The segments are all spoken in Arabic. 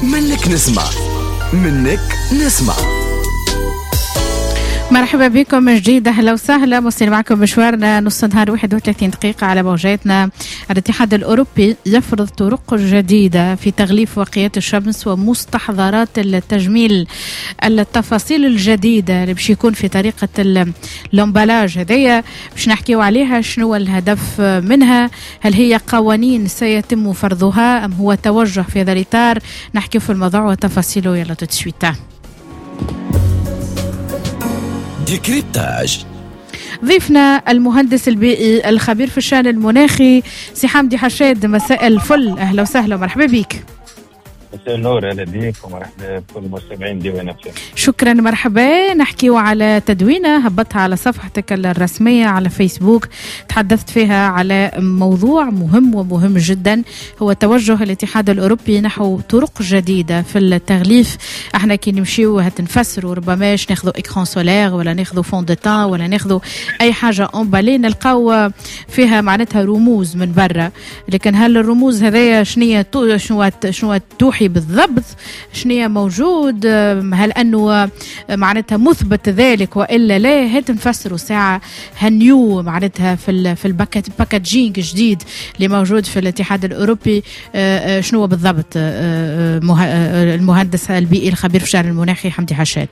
منك نسمع منك نسمع. مرحبا بكم من جديد، اهلا وسهلا. مستمرين معكم مشوارنا نص نهار 31 دقيقة على موجاتنا. الاتحاد الأوروبي يفرض طرق جديدة في تغليف واقيات الشمس ومستحضرات التجميل. التفاصيل الجديدة اللي باش يكون في طريقة الامبلاج هذيا باش نحكيو عليها. شنو الهدف منها؟ هل هي قوانين سيتم فرضها أم هو توجه في هذا الإطار؟ نحكيو في الموضوع وتفاصيله يلا تتسويتا. ديكريبتاج. ضيفنا المهندس البيئي الخبير في الشأن المناخي سي حمدي حشاد. مساء الفل، اهلا وسهلا ومرحبا بك. مساء النور، اهلا بك ومرحبا بكل المستمعين ديوان أفلام. شكرا، مرحبا. نحكيو على تدوينه هبطها على صفحتك الرسمية على فيسبوك، تحدثت فيها على موضوع مهم ومهم جدا، هو توجه الاتحاد الأوروبي نحو طرق جديدة في التغليف. احنا كي نمشيو هتنفسروا ربماش ناخذوا اكران سولير ولا ناخذوا فون دو تان ولا ناخذوا اي حاجة امبالي نلقاو فيها معناتها رموز من برا، لكن هل الرموز هذيا شنو توحي بالضبط؟ شنو موجود؟ هل أنه معناتها مثبت ذلك وإلا لا؟ هل تنفسروا ساعة هنيو معناتها في الباكاجينج جديد اللي موجود في الاتحاد الأوروبي شنو بالضبط؟ المهندس البيئي الخبير في الشأن المناخي حمدي حشاد.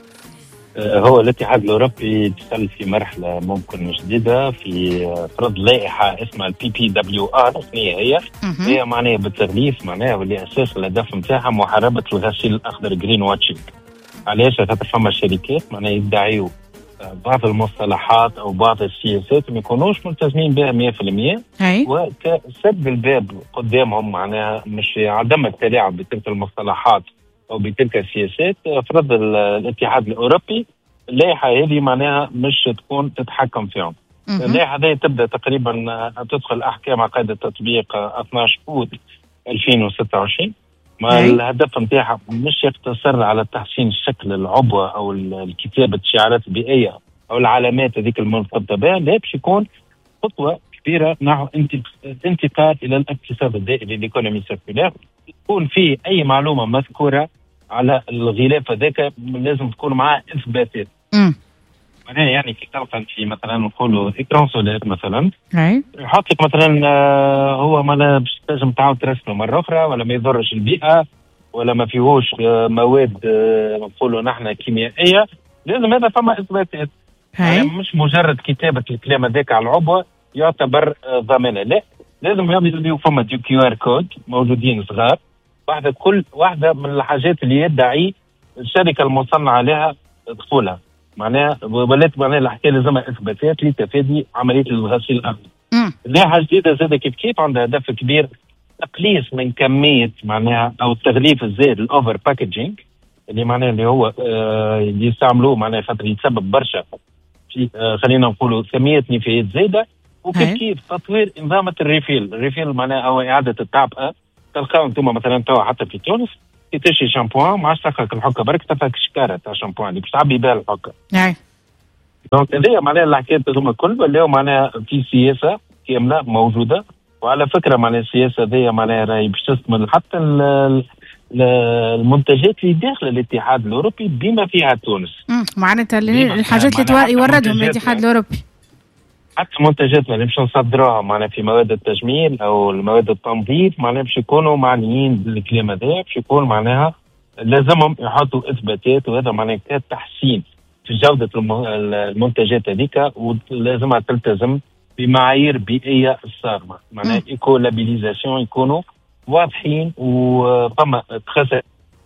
هو الاتحاد الأوروبي دخل في مرحلة ممكن جديدة في فرض لائحة اسمها PPWR. هي معناها بالتغليف، معناها واللي أساس الهدف نتاعها محاربة الغسيل الأخضر جرين واتشينج. علاش؟ خاطر فما شركات معناها يدعيوا بعض المصطلحات أو بعض السياسات ما يكونوش ملتزمين بها 100%، وكسد الباب قدامهم معناها مش عدم التلاعب بتلك المصطلحات أو بتلك السياسات. فرض الاتحاد الأوروبي اللائحة هذه معناها مش تكون تتحكم فيهم. اللائحة هذه تبدأ تقريبا تدخل أحكام قيد التطبيق 12 أوت 2026. الهدف نتاعها مش يقتصر على تحسين شكل العبوة أو الكتابة الشعارات البيئية أو العلامات هذيك المرتبطة بها، لا باش يكون خطوة كبيرة نحو انتقال إلى الاقتصاد الدائري ليكونومي سيركولير. يكون في أي معلومة مذكورة على الغلاف هذاك لازم تكون معاه إثباتات. معناها يعني كي تلقى في مثلا نقولوا إكران سولير مثلا يحط لك مثلا هو ما باش تنجم تعاود ترسمه مرة أخرى، ولا ما يضرش البيئة، ولا ما فيهوش مواد نقولوا نحن كيميائية. لازم هذا فما إثباتات، يعني مش مجرد كتابة الكلام هذاك على العبوة يعتبر ضامنة، لا لازم يعملوا فما دي QR كود موجودين صغار. كل واحدة من الحاجات اللي يدعي الشركة المصنعة لها دخولها، معناها ولات معناها الحكاية لازمها إثباتات لتفادي عملية الغسيل الأخضر. لائحة جديدة زاد كيف عندها هدف كبير، تقليص من كمية معناها أو التغليف الزائد الأوفر باكجينج اللي معناها اللي هو اللي يستعملوه معناها خاطر يتسبب برشا في خلينا نقولوا كمية نفايات زايدة. وكيف تطوير إنظام الريفيل معناها أو إعادة التعبئة. تلقاو انتم مثلا توا حتى في تونس كي تشري شامبوان ما عادش تلقاك الحكه برك، تلقاك شكاره تاع شامبوان اللي باش تعبي بها الحكه. دونك هذه معناها الحكايات هذوما الكل ولاو معناها في سياسه كامله موجوده. وعلى فكره معناها السياسه هذه معناها راهي باش تشمل حتى المنتجات اللي داخل الاتحاد الاوروبي بما فيها تونس. معناتها الحاجات اللي يوردهم الاتحاد الاوروبي، حتى منتجاتنا اللي باش نصدروها معنا في مواد التجميل او المواد التنظيف معناها باش يكونوا معنيين بالكلام هذا، باش يكون معناها لازمهم يحطوا اثباتات، وهذا معناه تحسين في جوده المنتجات هذيك، ولازمها تلتزم بمعايير بيئيه صارمه، معناها ايكو لابيليزاسيون يكونوا واضحين وفما تخسر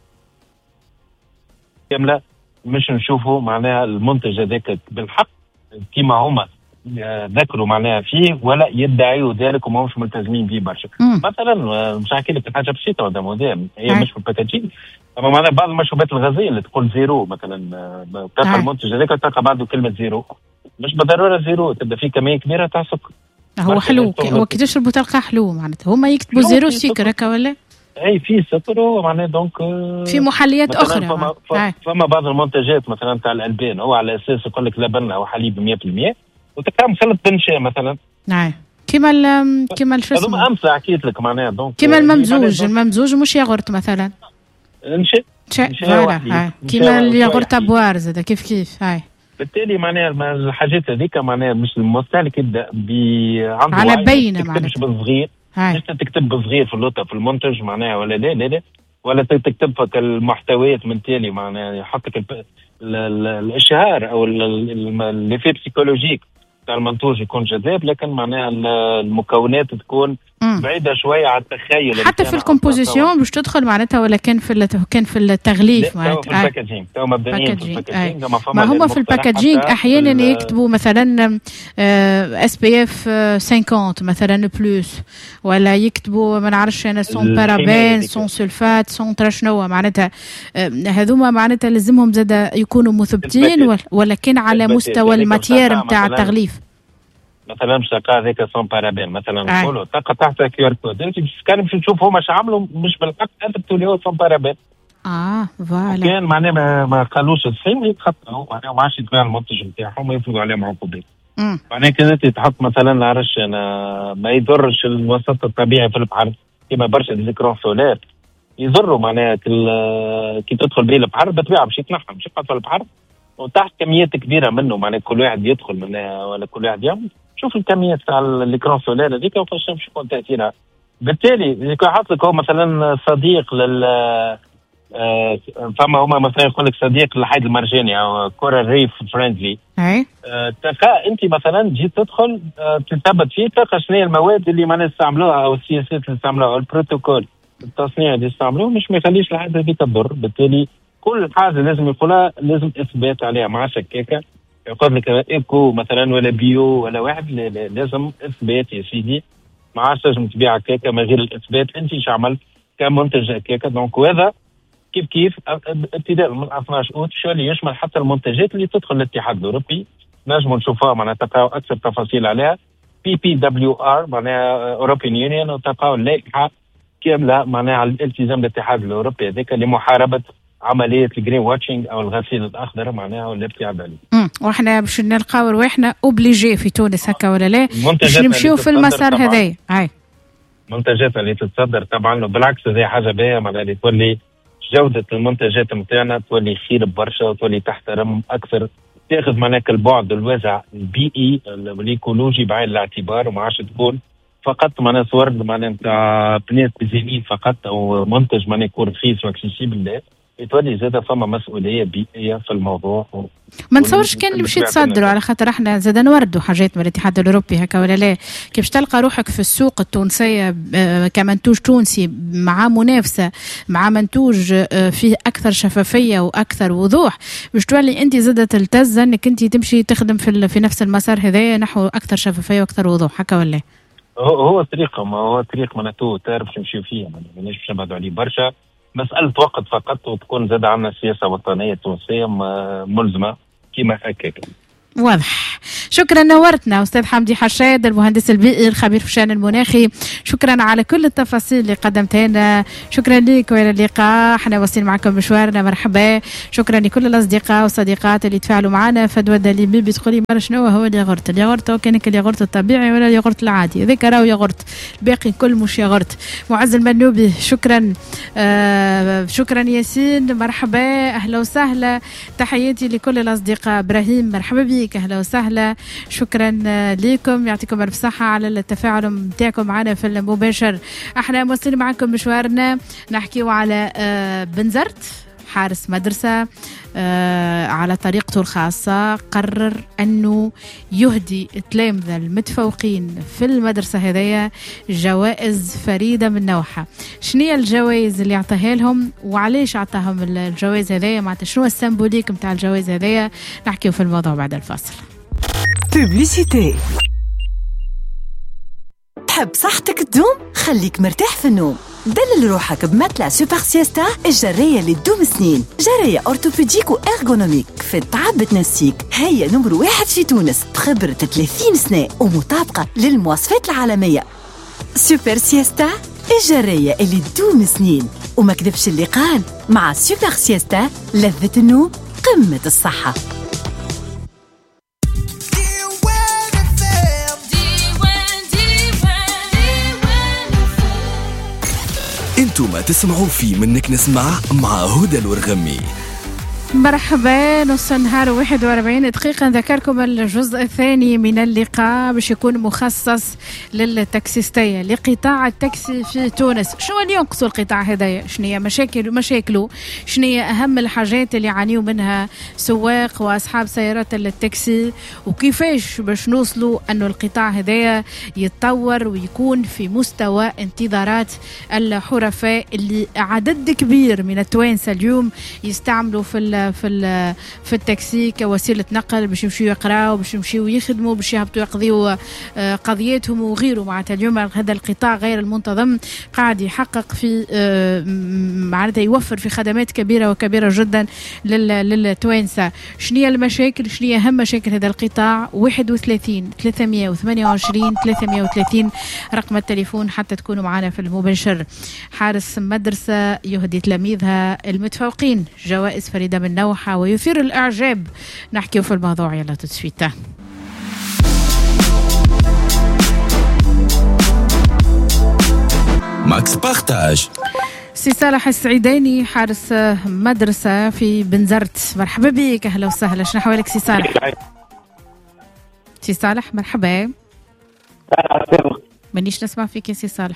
كامله، مش نشوفوا معناها المنتج هذاك بالحق كما هما ذكروا معناها فيه ولا يدعيوا ذلك وما همش ملتزمين به برشا. مثلا مش نحكي لك حاجه بسيطه قدام هي مش في الباكاجين، اما معناها بعض المشروبات الغازيه اللي تقول زيرو مثلا، تلقى المنتج هذاك تلقى بعده كلمه زيرو، مش بالضروره زيرو، تبدا فيه كميه كبيره تاع سكر. هو حلو، هو كي تشربه تلقى حلو معناتها، هما يكتبوا زيرو سكر هكا ولا؟ اي في سكر معناها دونك في محليات اخرى. فما بعض المنتجات مثلا تاع الالبان هو على اساس يقول لك لبن او حليب 100%، وتلقى مسلط بنشا مثلا. نعم كيما شو اسمه؟ هذوما امثله حكيت لك معناها دونك كيما الممزوج مش ياغورت مثلا. نشاء كيما الياغورت ابوار زاد كيف هاي. بالتالي معناها الحاجات هذيك معناها مش المستهلك يبدا على بينه معناها مش بالصغير، مش تكتب بالصغير في اللوطه في المنتج معناها ولا لا ولا تكتب لك المحتويات من تالي معناها يحط لك الاشهار او الليفي بسيكولوجيك تاع المنتوج يكون جذاب، لكن معناها المكونات تكون بعيده شويه على التخيل. حتى في الكومبوزيسيون باش تدخل معناتها ولا كان في التغليف معناتها في الباكاجينج تو مبدئيا في الباكاجينج ما هما في الباكاجينج احيانا يكتبوا مثلا SPF 50 مثلا بلوس، ولا يكتبوا ما نعرفش انا سون بارابين سون سلفات سون شنو معناتها هذوما معناتها لازمهم زاد يكونوا مثبتين ولا كان على مستوى الماتير نتاع التغليف. مثلا مش هذاك سون بارابين مثلا نقولوا تلقى تحت كيو ار كود انت كان باش تشوف هما اش عملوا مش بالحق انت بتقول له سون بارابين فوالا كان معناها ما قالوش الصين يتخطئوا معناها ما عادش يتباع المنتج نتاعهم يفرضوا عليهم عقوبات. معناها كي انت تحط مثلا نعرفش انا ما يضرش الوسط الطبيعي في البحر كيما برشا ديكرون سولار يضروا معناها كي تدخل به البحر بالطبيعه باش يتنحى مش يقعد في البحر وتحت كميات كبيره منه معناها كل واحد يدخل منها ولا كل واحد يعمل شوف الكميات تاع الاكران سولار هذيك وفاش باش يكون تاثيرها. بالتالي يكون حاط لك هو مثلا صديق فما هما مثلا يقول لك صديق للحيد المرجاني او كورال ريف فريندلي تلقى انت مثلا تجي تدخل تثبت فيه تلقى شنو هي المواد اللي ما نستعملوها او السياسات اللي نستعملوها او البروتوكول التصنيع اللي يستعملوه مش ما يخليش الحاجه هذيك تضر. بالتالي كل حاجه لازم يقولها لازم اثبات عليها مع شكاكه يقول لك ايكو مثلا ولا بيو ولا واحد لازم اثبات يا سيدي ما عادش تنجم تبيع هكاكا من غير الاثبات انت ايش عملت كمنتج هكاكا. دونك وهذا كيف ابتداء من 12 اوت شو اللي يشمل حتى المنتجات اللي تدخل الاتحاد الاوروبي نجموا نشوفها معناها تلقاو اكثر تفاصيل عليها PPWR معناها اوروبيان يونيون وتلقاو اللائحه كامله معناها على الالتزام الاتحاد الاوروبي هذاك لمحاربه عمليه الجرين واتشنج او الغسيل الاخضر معناها والابتعاد عليه. واحنا باش نلقاو رواحنا اوبليجي في تونس هكا ولا لا باش نمشيو في المسار هذايا. المنتجات اللي تتصدر طبعا وبالعكس هذه حاجه باهيه معناها اللي تولي جوده المنتجات نتاعنا تولي خير برشا وتولي تحترم اكثر تاخذ معناها البعد الواسع البيئي والايكولوجي بعين الاعتبار وما عادش تكون فقط معناها صور معناها نتاع بنات بزينين فقط او منتج معناها يكون رخيص واكسيسيبل يتولي زاد فما مسؤوليه بيئيه في الموضوع. ما نتصورش كان اللي باش يتصدروا على خاطر احنا زاد نوردوا حاجات من الاتحاد الاوروبي هكا ولا لا كيف تلقى روحك في السوق التونسيه كمنتوج تونسي مع منافسه مع منتوج فيه اكثر شفافيه واكثر وضوح باش تولي انت زاد تلتز انك انت تمشي تخدم في نفس المسار هذايا نحو اكثر شفافيه واكثر وضوح هكا ولا هو طريقه ما هو طريق معناته تعرف نمشيو فيه مانيش باش نبعدوا عليه برشا مسألة وقت فقط وتكون زاد عندنا سياسة وطنية تونسية ملزمة كما هكاك. واضح. شكرا نورتنا أستاذ حمدي حشاد المهندس البيئي الخبير في الشأن المناخي. شكرا على كل التفاصيل اللي قدمتها لنا. شكرا لك وإلى اللقاء. احنا واصلين معكم مشوارنا مرحبا. شكرا لكل الأصدقاء والصديقات اللي تفاعلوا معنا. فدوى دليبي بتقولي مرة شنو هو الياغورت هو كانك الياغورت الطبيعي ولا الياغورت العادي هذاك راهو ياغورت الباقي كل مش ياغورت. معز المنوبي شكرا شكرا ياسين مرحبا أهلا وسهلا. تحياتي لكل الأصدقاء. إبراهيم مرحبا بك أهلا وسهلا. شكرا لكم يعطيكم الف صحة على التفاعل متاعكم معنا في المباشر. احنا موصلين معكم مشوارنا نحكيو على بنزرت حارس مدرسة على طريقته الخاصة قرر أنه يهدي التلامذة المتفوقين في المدرسة هذية جوائز فريدة من نوعها. شنية الجوائز اللي اعطاها لهم وعليش اعطاهم الجوائز هذية معناتها شنو السيمبوليك متاع الجوائز هذية نحكيو في الموضوع بعد الفاصل. بوبليسيتي. تحب صحتك تدوم؟ خليك مرتاح في النوم. دلل روحك بمتلع سوبر سيستا الجرية اللي تدوم سنين. جرية أورتوبيديك وإرغونوميك في التعب بتنسيك. هي نمر 1 في تونس بخبرة 30 سنة ومطابقة للمواصفات العالمية. سوبر سيستا الجرية اللي تدوم سنين. وما كذبش اللي قال مع سوبر سيستا لذة النوم قمة الصحة. انتم تسمعوا في منك نسمع مع هدى الورغمي. مرحبا، نص النهار 41 دقيقة. نذكركم الجزء الثاني من اللقاء باش يكون مخصص للتاكسيستية، لقطاع التاكسي في تونس. شنو اللي ينقصوا القطاع هذايا؟ شنو هي مشاكله؟ شنو هي أهم الحاجات اللي يعانيوا منها سواق وأصحاب سيارات التاكسي؟ وكيفاش باش نوصلوا أنه القطاع هذايا يتطور ويكون في مستوى انتظارات الحرفاء اللي عدد كبير من التوانسة اليوم يستعملوا في التاكسي كوسيله نقل باش يمشيو يقراو، باش يمشيو يخدموا، باش يهبطوا يقضيوا قضيتهم وغيره. معناتها اليوم هذا القطاع غير المنتظم قاعد يحقق في معناتها يوفر في خدمات كبيره جدا للتوانسه. شنو هي المشاكل؟ شنو هي اهم مشاكل هذا القطاع؟ 31 328 330 رقم التليفون حتى تكونوا معنا في المباشر. حارس مدرسه يهدي تلاميذها المتفوقين جوائز فريدة من نوعها ويثير الإعجاب. نحكي في الموضوع، يلا تسويت. ماكس بارتاج. سي صالح السعيداني حارس مدرسة في بنزرت، مرحبا بك، أهلا وسهلا. شنو أحوالك سي صالح؟ سي صالح مرحبا. مانيش نسمع فيك يا سي صالح.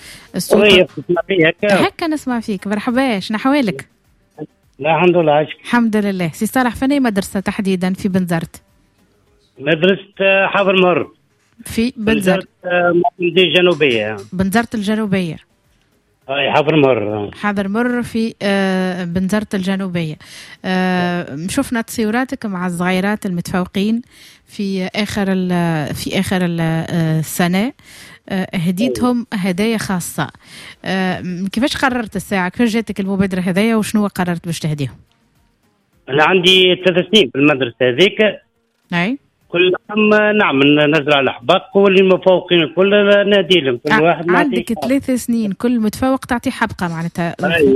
هكا نسمع فيك. مرحبا، شنو أحوالك؟ لا الحمد لله. عايشك؟ الحمد لله. سي صالح فين مدرسة تحديدا في بنزرت؟ مدرسة حافر مر في بنزرت الجنوبية. بنزرت الجنوبية. حافر مر. حاضر مر في بنزرت الجنوبية. شفنا تصويراتك مع الصغيرات المتفوقين في آخر السنة. هديتهم هدايا خاصة. كيفاش قررت الساعة؟ كيفاش جاتك المبادرة هدايا وشنو قررت باش تهديهم؟ أنا عندي 3 سنين في المدرسة هذيك. أي كل عام نعمل نزرع الأحباق واللي مفوقين الكل نادي لهم. كل واحد عندك 3 سنين كل متفوق تعطيه حبقة معناتها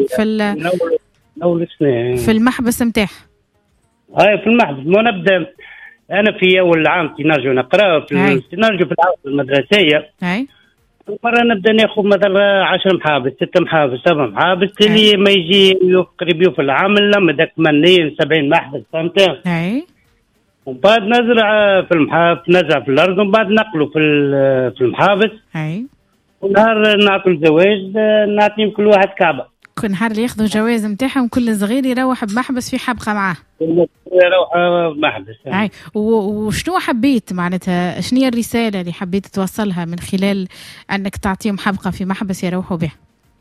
في المحبس متاح. في المحبس. ما نبدأ أنا في أول عام نرجع نقرأ نرجع في العام المدرسية. مرة نبدأ ناخذ مثلا 10 محابس، 6 محابس، 7 محابس، اللي ما يجي قريب في العام لما داك 80 70 محبس. فهمت؟ ومن بعد نزرع في المحابس، نزرع في الأرض، ومن بعد نقلوا في المحابس. ونهار نعطوا الزواج نعطيهم كل واحد كعبة. كل نهار اللي ياخذوا جوائز نتاعهم كل صغير يروح بمحبس في حبقة معاه. يروح بمحبس. وشنو حبيت معناتها؟ شنو هي الرسالة اللي حبيت توصلها من خلال أنك تعطيهم حبقة في محبس يروحوا بها؟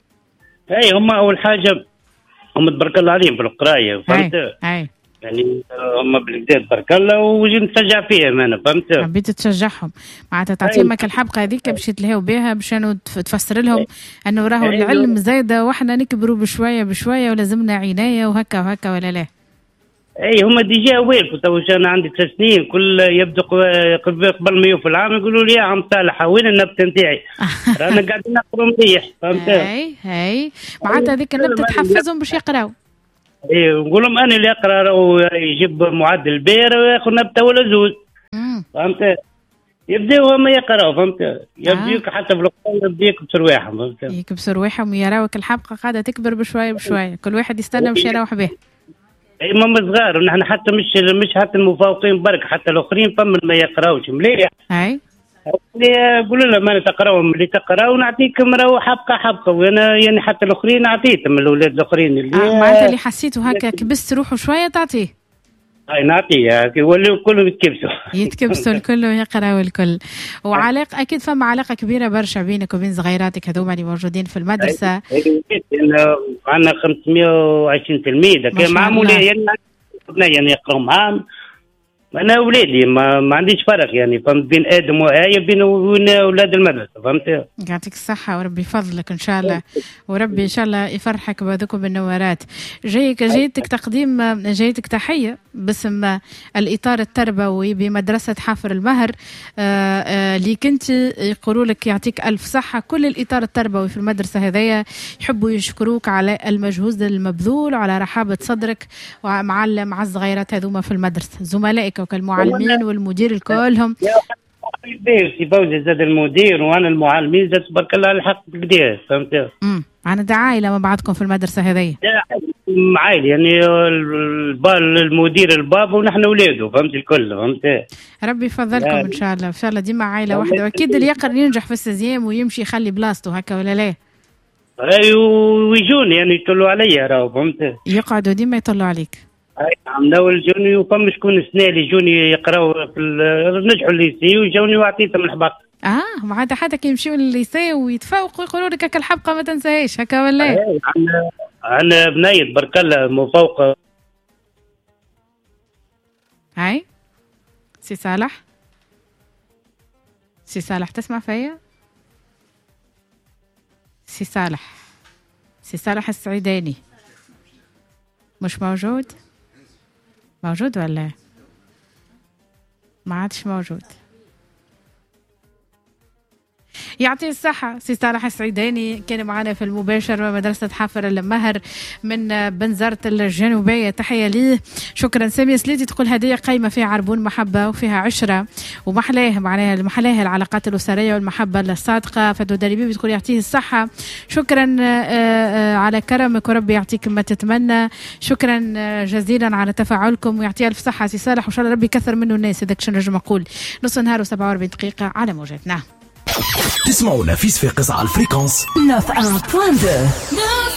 هم أول حاجة هم تبارك الله عليهم بالقراية. فهمت؟ يعني هم بالكدا تبارك الله وجي نتشجع فيهم أنا. فهمت؟ حبيت تشجعهم معناتها تعطيهم الحبقة هذيك باش يتلهوا بها، باش تفسر لهم أنه راهو العلم زايدة وإحنا نكبروا بشوية ولازمنا عناية وهكا ولا لا؟ هم ديجا وين كنت انا عندي 3 سنين كل يبدو قبل ما يوفي العام يقولوا لي يا عم صالح وين النبته نتاعي؟ رانا قاعدين نقرا مليح. فهمت؟ هاي معناتها هذيك النبته تحفزهم باش يقراو. نقول لهم انا اللي اقرا يجيب معدل بير وياخذ نبته ولا زوج. فهمت؟ يبداو هما يقراو. فهمت؟ يبديوك حتى في القرآن يبديك بسرواحهم. فهمت؟ يكبسوا رواحهم ويراوك الحبقه قاعده تكبر بشويه كل واحد يستنى باش يروح به. ماما صغار ونحن حتى مش حتى المفوقين برك، حتى الاخرين فما ما يقراوش مليح. يقولوا لهم انا تقراوا اللي تقراوا نعطيكم راهو حبقه وانا يعني حتى الاخرين نعطيتهم الاولاد الاخرين اللي معناتها اللي حسيتوا هكا كبست روحوا شويه تعطيه. نعطيه يولوا كلهم يتكبسوا الكل ويقراوا الكل. وعلاقه اكيد فما علاقه كبيره برشا بينك وبين صغيراتك هذوما اللي موجودين في المدرسه. عندنا 520 تلميذ كان معمول يعني يقراوا معاهم. انا اولادي ما عنديش فرق يعني بين ادم وايه بين اولاد المدرسه. فهمت؟ يعطيك الصحه وربي يفضلك ان شاء الله، وربي ان شاء الله يفرحك بهذوك بالنوارات. جايتك تحيه باسم الاطار التربوي بمدرسه حافر المهر اللي كنت يقولوا لك يعطيك الف صحه. كل الاطار التربوي في المدرسه هذايا يحبوا يشكروك على المجهود المبذول وعلى رحابه صدرك مع الصغيرات هذوما في المدرسه، زملائك وكالمعلمين والمدير الكلهم. سي فوزي زاد المدير وانا المعلمين زاد تبارك الله الحق بالكدا فهمت. انا ده عائله ما بعدكم في المدرسه هذه عائله يعني المدير الباب ونحن اولاده فهمت الكل فهمت. ربي يفضلكم ان شاء الله، ان شاء الله ديما عائله واحده، واكيد اللي يقدر ينجح في السيزيام ويمشي يخلي بلاصته هكا ولا لا؟ ويجوني يعني يطلوا عليا راهو فهمت، يقعدوا ديما يطلوا عليك. نعم ناول جوني وفما شكون السنه اللي جوني يقراو في نجحوا الليسي وجوني وعطيتهم الحبق. معناتها حتى كي يمشيو للليسي ويتفوقوا يقولوا لك هكا الحبقه ما تنساهاش هكا ولا؟ عندنا بنايت برك الله مفوقه. هاي سي صالح، سي صالح تسمع فيا؟ سي صالح، سي صالح السعيداني مش موجود؟ موجود ولا ما عادش موجود؟ يعطيه الصحة. سي صالح السعيداني كان معنا في المباشر مدرسة حافر المهر من بنزرة الجنوبية، تحية ليه. شكرا. سامية سليتي تقول هدية قايمة فيها عربون محبة وفيها عشرة ومحلاها، معناها محلاها العلاقات الأسرية والمحبة الصادقة. فدو داريبي بتقول يعطيه الصحة. شكرا على كرمك وربي يعطيك ما تتمنى. شكرا جزيلا على تفاعلكم ويعطيه ألف صحة سي صالح، وإن شاء الله ربي يكثر منه الناس. هذاك شنو نجم نقول. نص نهار و47 دقيقة على موجتنا. تسمعوا نفيس في قصة على الفريكونس 91.2.